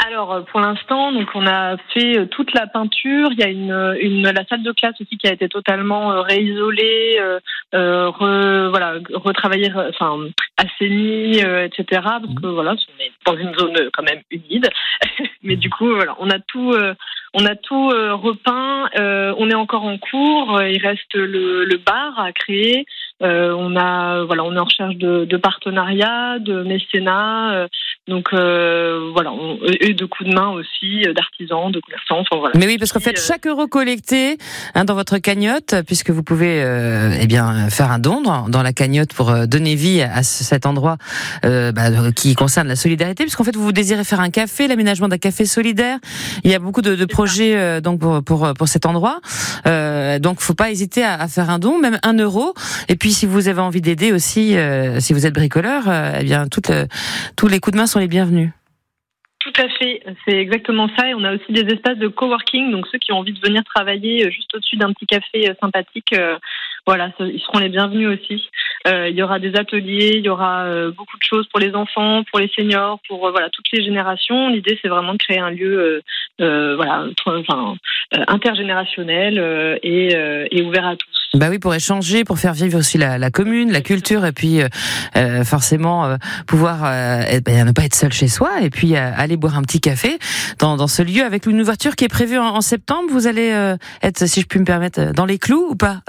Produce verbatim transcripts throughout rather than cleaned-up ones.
Alors, pour l'instant, donc on a fait toute la peinture. Il y a une, une la salle de classe aussi qui a été totalement euh, réisolée, euh, euh, re, voilà, retravaillée, enfin assainie, euh, et cetera. Parce que voilà, on est dans une zone euh, quand même humide. Mais du coup, voilà, on a tout, euh, on a tout euh, repeint. Euh, on est encore en cours. Il reste le, le bar à créer. Euh, on a, voilà, on est en recherche de, de partenariats, de mécénat. Euh, donc euh, voilà, on, et de coups de main aussi, d'artisans, de commerçants. Enfin voilà. Mais oui, parce qu'en fait, chaque euro collecté hein, dans votre cagnotte, puisque vous pouvez euh, eh bien faire un don dans, dans la cagnotte pour euh, donner vie à, à cet endroit euh, bah, qui concerne la solidarité, puisqu'en fait vous désirez faire un café, l'aménagement d'un café solidaire. Il y a beaucoup de, de projets euh, donc pour, pour pour cet endroit. Euh, donc, faut pas hésiter à, à faire un don, même un euro. Et puis, si vous avez envie d'aider aussi, euh, si vous êtes bricoleur, euh, eh bien, toutes le, tous les coups de main sont les bienvenus. Tout à fait, c'est exactement ça. Et on a aussi des espaces de coworking, donc ceux qui ont envie de venir travailler juste au-dessus d'un petit café sympathique, euh, voilà, ils seront les bienvenus aussi. Euh, il y aura des ateliers, il y aura euh, beaucoup de choses pour les enfants, pour les seniors, pour euh, voilà toutes les générations. L'idée, c'est vraiment de créer un lieu, euh, euh, voilà, enfin euh, intergénérationnel euh, et, euh, et ouvert à tous. Bah oui, pour échanger, pour faire vivre aussi la, la commune, la culture, et puis euh, forcément euh, pouvoir euh, ben, ne pas être seul chez soi, et puis euh, aller boire un petit café dans, dans ce lieu avec une ouverture qui est prévue en, en septembre. Vous allez euh, être, si je puis me permettre, dans les clous ou pas?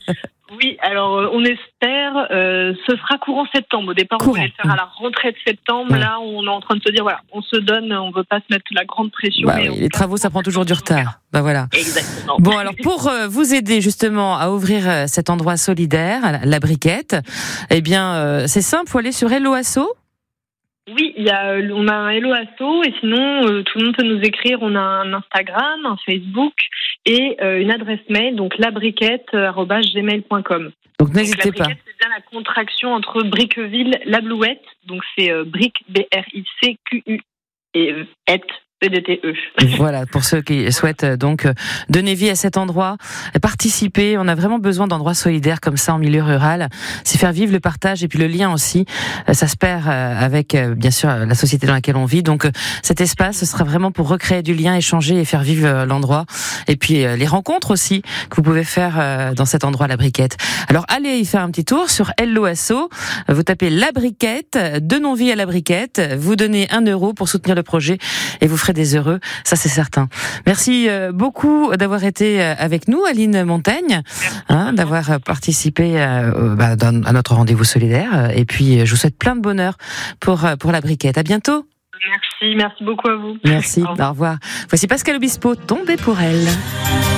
Oui, alors euh, on espère, euh, ce sera courant septembre. Au départ, courant. On voulait le faire à la rentrée de septembre. Ouais. Là, on est en train de se dire, voilà, on se donne, on veut pas se mettre la grande pression. Bah mais oui, les travaux, ça prend toujours du retard. Bah voilà. Exactement. Bon, alors pour euh, vous aider justement à ouvrir euh, cet endroit solidaire, la, la briquette, eh bien, euh, c'est simple, faut aller sur Hello Asso. Oui, il y a, on a un Hello Asso et sinon euh, tout le monde peut nous écrire. On a un Instagram, un Facebook et euh, une adresse mail, donc labriquette arobase gmail point com. Donc n'hésitez donc, la pas. C'est bien la contraction entre Briqueville, la Blouette, donc c'est euh, Brique B R I C Q U et et P D T E. Voilà, pour ceux qui souhaitent donc donner vie à cet endroit, participer. On a vraiment besoin d'endroits solidaires comme ça en milieu rural. C'est faire vivre le partage et puis le lien aussi. Ça se perd avec, bien sûr, la société dans laquelle on vit. Donc cet espace, ce sera vraiment pour recréer du lien, échanger et faire vivre l'endroit. Et puis les rencontres aussi que vous pouvez faire dans cet endroit, la briquette. Alors allez y faire un petit tour sur Hello Asso. Vous tapez la briquette, donnons vie à la briquette. Vous donnez un euro pour soutenir le projet et vous ferez des heureux, ça c'est certain. Merci beaucoup d'avoir été avec nous, Aline Montaigne, hein, d'avoir participé à, bah, à notre rendez-vous solidaire. Et puis je vous souhaite plein de bonheur pour pour la briquette. À bientôt. Merci, merci beaucoup à vous. Merci. Au revoir. Au revoir. Voici Pascal Obispo, Tombé pour elle.